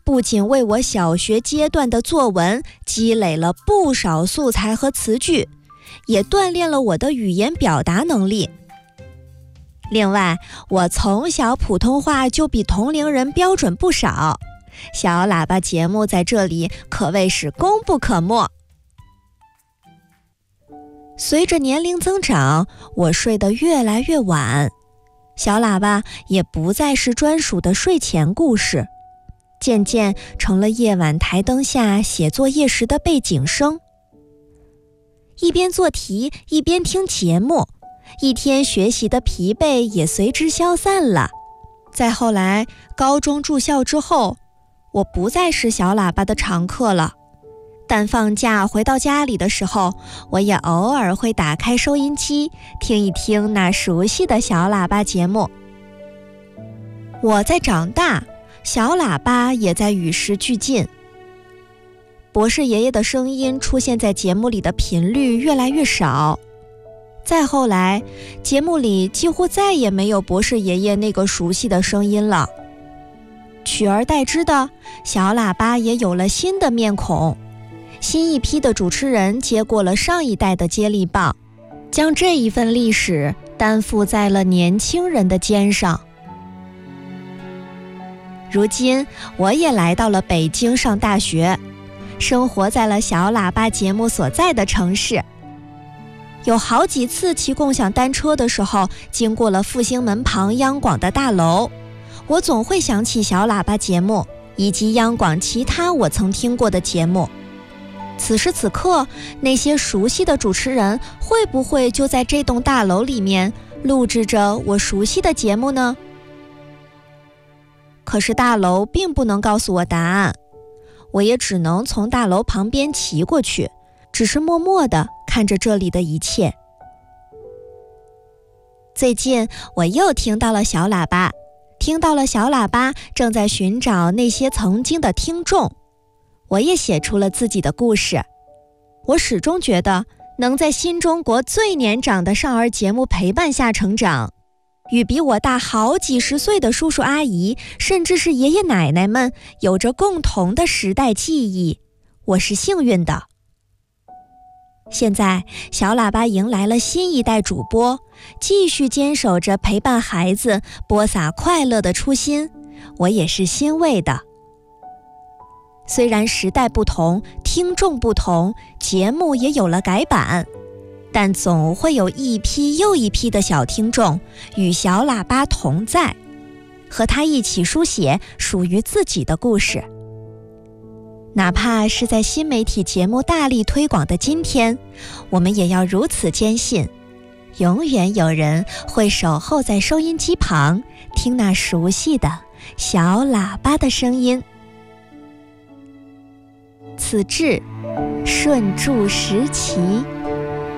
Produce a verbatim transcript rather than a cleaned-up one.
不仅为我小学阶段的作文积累了不少素材和词句，也锻炼了我的语言表达能力。另外，我从小普通话就比同龄人标准不少，小喇叭节目在这里可谓是功不可没。随着年龄增长，我睡得越来越晚，小喇叭也不再是专属的睡前故事，渐渐成了夜晚台灯下写作业时的背景声。一边做题，一边听节目，一天学习的疲惫也随之消散了。再后来，高中住校之后，我不再是小喇叭的常客了。但放假回到家里的时候，我也偶尔会打开收音机，听一听那熟悉的小喇叭节目。我在长大，小喇叭也在与时俱进。博士爷爷的声音出现在节目里的频率越来越少。再后来，节目里几乎再也没有博士爷爷那个熟悉的声音了。取而代之的，小喇叭也有了新的面孔。新一批的主持人接过了上一代的接力棒，将这一份历史担负在了年轻人的肩上。如今，我也来到了北京上大学，生活在了小喇叭节目所在的城市。有好几次骑共享单车的时候，经过了复兴门旁央广的大楼，我总会想起小喇叭节目以及央广其他我曾听过的节目。此时此刻，那些熟悉的主持人会不会就在这栋大楼里面录制着我熟悉的节目呢？可是大楼并不能告诉我答案，我也只能从大楼旁边骑过去，只是默默地看着这里的一切。最近我又听到了小喇叭，听到了小喇叭正在寻找那些曾经的听众。我也写出了自己的故事。我始终觉得，能在新中国最年长的少儿节目陪伴下成长，与比我大好几十岁的叔叔阿姨，甚至是爷爷奶奶们有着共同的时代记忆，我是幸运的。现在，小喇叭迎来了新一代主播，继续坚守着陪伴孩子、播撒快乐的初心，我也是欣慰的。虽然时代不同，听众不同，节目也有了改版，但总会有一批又一批的小听众与小喇叭同在，和他一起书写属于自己的故事。哪怕是在新媒体节目大力推广的今天，我们也要如此坚信，永远有人会守候在收音机旁，听那熟悉的小喇叭的声音。此致顺注时期。